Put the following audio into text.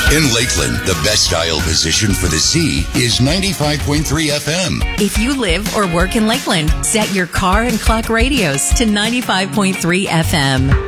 In Lakeland, the best dial position for the Z is 95.3 FM. If you live or work in Lakeland, set your car and clock radios to 95.3 FM.